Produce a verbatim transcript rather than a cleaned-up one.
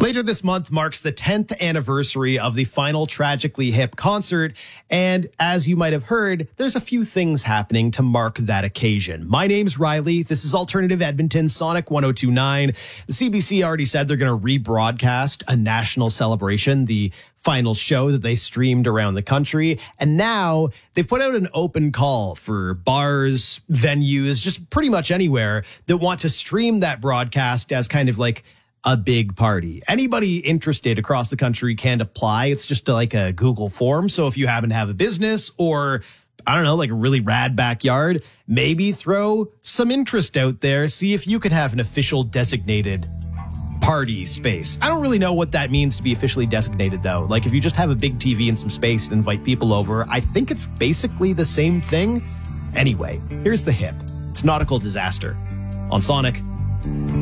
Later this month marks the tenth anniversary of the final Tragically Hip concert, and as you might have heard, there's a few things happening to mark that occasion. My name's Riley. This is Alternative Edmonton, Sonic one oh two point nine. The C B C already said they're going to rebroadcast a national celebration, the final show that they streamed around the country. And now they've put out an open call for bars, venues, just pretty much anywhere that want to stream that broadcast as kind of like a big party. Anybody interested across the country can apply. It's just like a Google form. So if you happen to have a business or, I don't know, like a really rad backyard, maybe throw some interest out there. See if you could have an official designated party space. I don't really know what that means to be officially designated, though. Like if you just have a big T V and some space and invite people over, I think it's basically the same thing. Anyway, here's the hip. It's Nautical Disaster on Sonic.